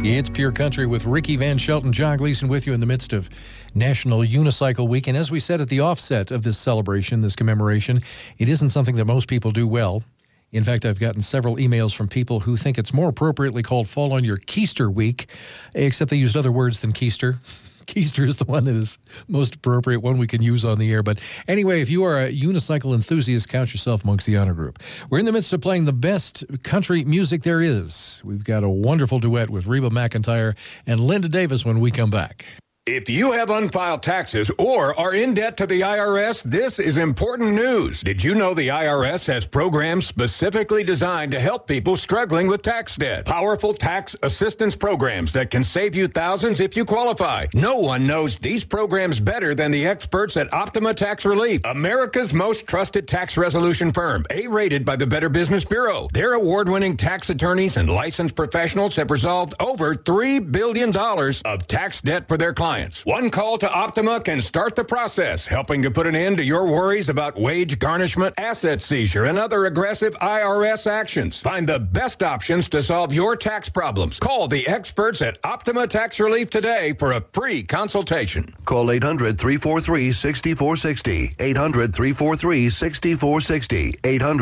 It's Pure Country with Ricky Van Shelton, John Gleason with you in the midst of National Unicycle Week. And as we said at the offset of this celebration, this commemoration, it isn't something that most people do well. In fact, I've gotten several emails from people who think it's more appropriately called Fall on Your Keister Week, except they used other words than keister. Keister is the one that is most appropriate, one we can use on the air. But anyway, if you are a unicycle enthusiast, count yourself amongst the honor group. We're in the midst of playing the best country music there is. We've got a wonderful duet with Reba McEntire and Linda Davis when we come back. If you have unfiled taxes or are in debt to the IRS, this is important news. Did you know the IRS has programs specifically designed to help people struggling with tax debt? Powerful tax assistance programs that can save you thousands if you qualify. No one knows these programs better than the experts at Optima Tax Relief, America's most trusted tax resolution firm, A-rated by the Better Business Bureau. Their award-winning tax attorneys and licensed professionals have resolved over $3 billion of tax debt for their clients. One call to Optima can start the process, helping to put an end to your worries about wage garnishment, asset seizure, and other aggressive IRS actions. Find the best options to solve your tax problems. Call the experts at Optima Tax Relief today for a free consultation. Call 800-343-6460. 800-343-6460.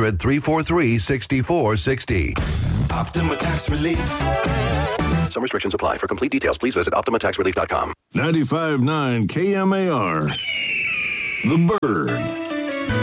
800-343-6460. Optima Tax Relief. Some restrictions apply. For complete details, please visit OptimaTaxRelief.com. 95.9 KMAR. The Bird.